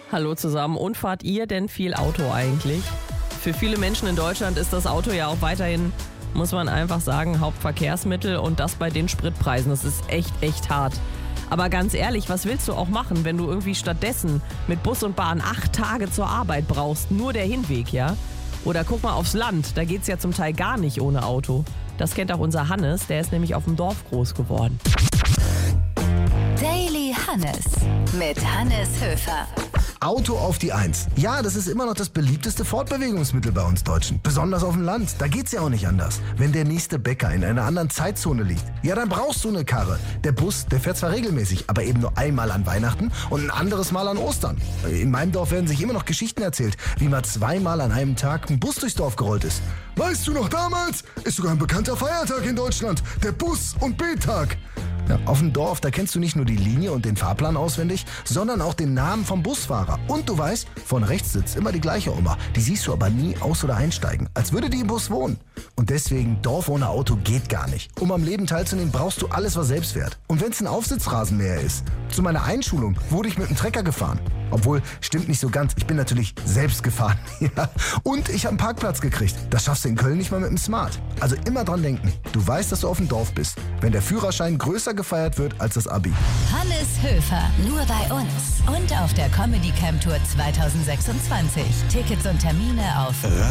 Hallo zusammen. Und fahrt ihr denn viel Auto eigentlich? Für viele Menschen in Deutschland ist das Auto ja auch weiterhin, muss man einfach sagen, Hauptverkehrsmittel und das bei den Spritpreisen. Das ist echt hart. Aber ganz ehrlich, was willst du auch machen, wenn du irgendwie stattdessen mit Bus und Bahn 8 Tage zur Arbeit brauchst? Nur der Hinweg, ja? Oder guck mal aufs Land, da geht's ja zum Teil gar nicht ohne Auto. Das kennt auch unser Hannes, der ist nämlich auf dem Dorf groß geworden. Daily Hannes mit Hannes Höfer. Auto auf die Eins. Ja, das ist immer noch das beliebteste Fortbewegungsmittel bei uns Deutschen. Besonders auf dem Land. Da geht's ja auch nicht anders. Wenn der nächste Bäcker in einer anderen Zeitzone liegt, ja, dann brauchst du eine Karre. Der Bus, der fährt zwar regelmäßig, aber eben nur einmal an Weihnachten und ein anderes Mal an Ostern. In meinem Dorf werden sich immer noch Geschichten erzählt, wie mal zweimal an einem Tag ein Bus durchs Dorf gerollt ist. Weißt du noch damals? Ist sogar ein bekannter Feiertag in Deutschland. Der Bus- und B-Tag. Ja, auf dem Dorf, da kennst du nicht nur die Linie und den Fahrplan auswendig, sondern auch den Namen vom Busfahrer. Und du weißt, vorne rechts sitzt immer die gleiche Oma. Die siehst du aber nie aus- oder einsteigen, als würde die im Bus wohnen. Und deswegen, Dorf ohne Auto geht gar nicht. Um am Leben teilzunehmen, brauchst du alles, was selbst fährt. Und wenn es ein Aufsitzrasenmäher ist. Zu meiner Einschulung wurde ich mit dem Trecker gefahren. Obwohl, stimmt nicht so ganz. Ich bin natürlich selbst gefahren. Ja. Und ich habe einen Parkplatz gekriegt. Das schaffst du in Köln nicht mal mit dem Smart. Also immer dran denken. Du weißt, dass du auf dem Dorf bist. Wenn der Führerschein größer gefeiert wird als das Abi. Hannes Höfer, nur bei uns. Und auf der Comedy Camp Tour 2026. Tickets und Termine auf